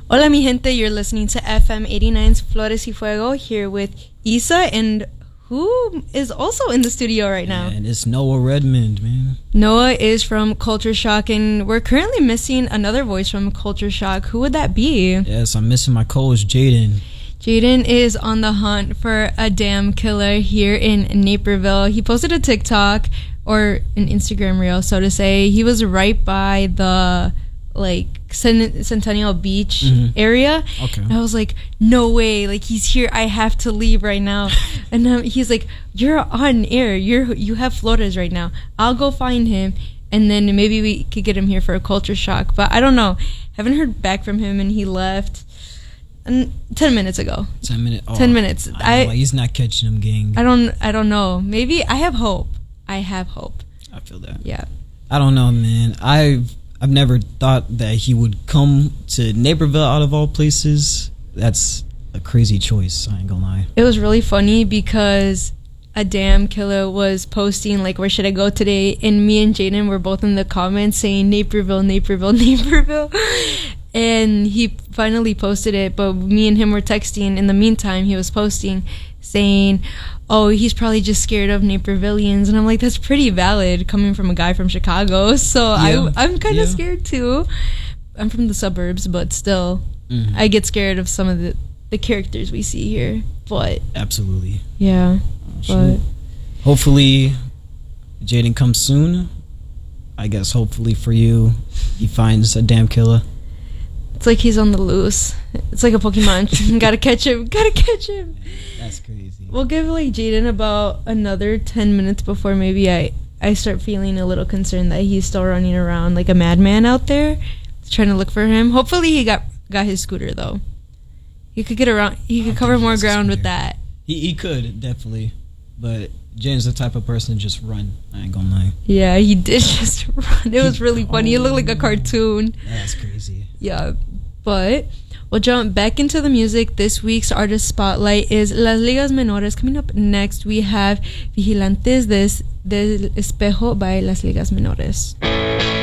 Hola mi gente, you're listening to FM 89's Flores y Fuego here with Isa, and who is also in the studio right now. And it's Noah Redmond, man. Noah is from Culture Shock, and we're currently missing another voice from Culture Shock. Who would that be? Yes, I'm missing my co-host Jaden. Jaden is on the hunt for a damn killer here in Naperville. He posted a TikTok or an Instagram reel, so to say. He was right by the Centennial Beach area. Okay. And I was like, no way, like he's here, I have to leave right now. And he's like, you're on air, you have Flores right now, I'll go find him and then maybe we could get him here for a Culture Shock. But I don't know, haven't heard back from him, and he left 10 minutes ago. 10 minutes. Oh, 10 minutes. He's not catching them, gang. I don't know, maybe I have hope. I feel that. Yeah, I don't know, man. I've never thought that he would come to Naperville out of all places. That's a crazy choice, I ain't gonna lie. It was really funny because a damn killer was posting like, where should I go today? And me and Jaden were both in the comments saying Naperville, Naperville, Naperville. And he finally posted it, but me and him were texting. In the meantime, he was posting saying, oh, he's probably just scared of Napervillians. And I'm like, that's pretty valid coming from a guy from Chicago. So yeah. I'm kind of scared too. I'm from the suburbs, but still, I get scared of some of the characters we see here. But absolutely. Yeah. But hopefully Jaden comes soon. I guess hopefully for you, he finds a damn killer. It's like he's on the loose. It's like a Pokemon. Gotta catch him. That's crazy. We'll give like Jaden about another 10 minutes before maybe I start feeling a little concerned that he's still running around like a madman out there, trying to look for him. Hopefully he got his scooter though. He could get around. He could cover more ground with that. He could definitely, but Jaden's the type of person to just run. I ain't gonna lie. Yeah, he did just run. It was really funny. He looked like a cartoon. That's crazy. Yeah, but we'll jump back into the music. This week's artist spotlight is Las Ligas Menores. Coming up next, we have Vigilantes del Espejo by Las Ligas Menores.